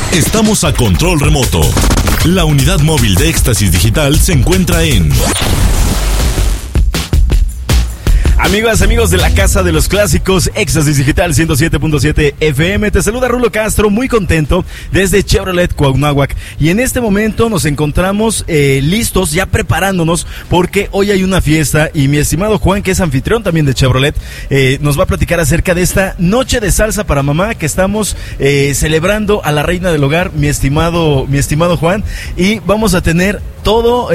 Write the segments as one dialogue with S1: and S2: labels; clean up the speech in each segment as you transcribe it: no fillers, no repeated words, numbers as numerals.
S1: Estamos a control remoto. La unidad móvil de Éxtasis Digital se encuentra en...
S2: Amigos de la Casa de los Clásicos, Éxtasis Digital 107.7 FM, te saluda Rulo Castro, muy contento desde Chevrolet Cuauhnáhuac. Y en este momento nos encontramos listos, ya preparándonos, porque hoy hay una fiesta y mi estimado Juan, que es anfitrión también de Chevrolet, nos va a platicar acerca de esta noche de salsa para mamá que estamos celebrando a la reina del hogar, mi estimado Juan, y vamos a tener todo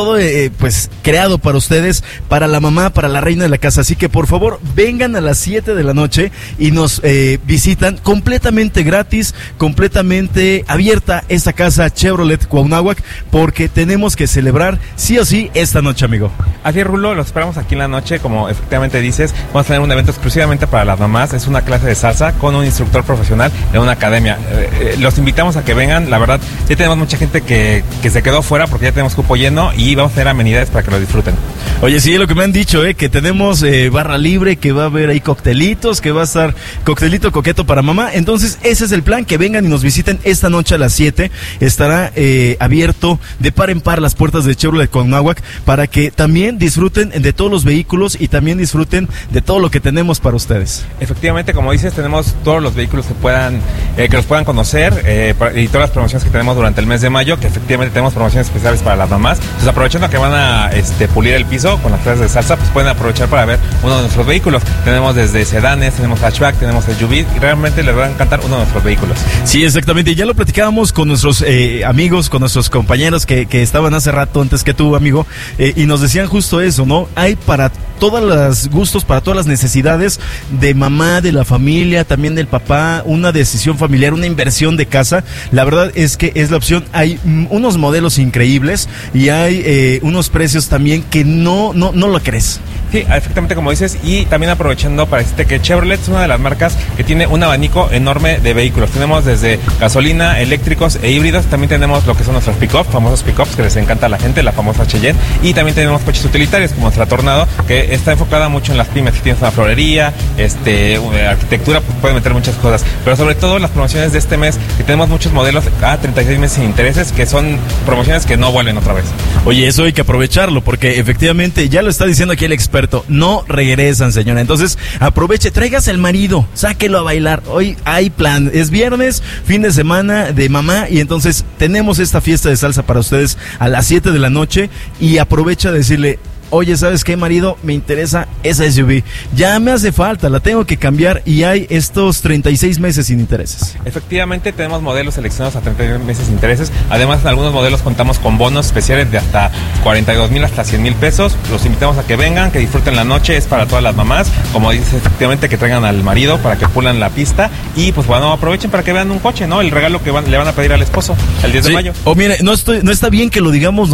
S2: pues creado para ustedes, para la mamá, para la reina de la casa. Así que por favor vengan a las 7 de la noche y nos visitan completamente gratis, completamente abierta esta casa Chevrolet Cuauhnáhuac, porque tenemos que celebrar sí o sí esta noche, amigo.
S3: Así es, Rulo, los esperamos aquí en la noche, como efectivamente dices. Vamos a tener un evento exclusivamente para las mamás. Es una clase de salsa con un instructor profesional de una academia. Los invitamos a que vengan. La verdad, ya tenemos mucha gente que se quedó fuera porque ya tenemos cupo lleno y vamos a tener amenidades para que lo disfruten.
S2: Oye, sí, lo que me han dicho, que tenemos barra libre, que va a haber ahí coctelitos, que va a estar coctelito coqueto para mamá. Entonces ese es el plan, que vengan y nos visiten esta noche a las 7. Estará abierto de par en par las puertas de Chevrolet Cuauhnáhuac para que también disfruten de todos los vehículos y también disfruten de todo lo que tenemos para ustedes.
S3: Efectivamente, como dices, tenemos todos los vehículos que los puedan conocer y todas las promociones que tenemos durante el mes de mayo, que efectivamente tenemos promociones especiales para las mamás. Entonces, aprovechando que van a pulir el piso con las clases de salsa, pues pueden aprovechar para ver uno de nuestros vehículos. Tenemos desde sedanes, tenemos hatchback, tenemos SUV y realmente les va a encantar uno de nuestros vehículos. Sí, exactamente. Y ya lo platicábamos con nuestros amigos, con nuestros compañeros que estaban hace rato antes que tú, amigo, y nos decían justo eso, ¿no? Hay para todos los gustos, para todas las necesidades de mamá, de la familia, también del papá, una decisión familiar, una inversión de casa. La verdad es que es la opción. Hay unos modelos increíbles y hay unos precios también que no lo crees. Sí, efectivamente, como dices, y también aprovechando para decirte que Chevrolet es una de las marcas que tiene un abanico enorme de vehículos. Tenemos desde gasolina, eléctricos e híbridos. También tenemos lo que son nuestros pick-up, famosos pick-ups que les encanta a la gente, la famosa Cheyenne. Y también tenemos coches utilitarios como nuestra Tornado, que está enfocada mucho en las pymes. Si tienes una florería, arquitectura, pues pueden meter muchas cosas. Pero sobre todo las promociones de este mes, que tenemos muchos modelos a 36 meses sin intereses, que son promociones que no vuelven otra vez.
S2: Oye, eso hay que aprovecharlo, porque efectivamente, ya lo está diciendo aquí el experto, no regresan, señora. Entonces, aproveche, traigas al marido, sáquelo a bailar. Hoy hay plan, es viernes, fin de semana de mamá, y entonces tenemos esta fiesta de salsa para ustedes a las 7 de la noche, y aprovecha a decirle: oye, ¿sabes qué, marido? Me interesa esa SUV. Ya me hace falta, la tengo que cambiar, y hay estos 36 meses sin intereses.
S3: Efectivamente, tenemos modelos seleccionados a 36 meses sin intereses. Además, en algunos modelos contamos con bonos especiales de hasta 42,000 hasta 100,000 pesos. Los invitamos a que vengan, que disfruten la noche. Es para todas las mamás. Como dices, efectivamente, que traigan al marido para que pulan la pista. Y pues bueno, aprovechen para que vean un coche, ¿no? El regalo que le van a pedir al esposo el 10 de mayo.
S2: O mire, no está bien que lo digamos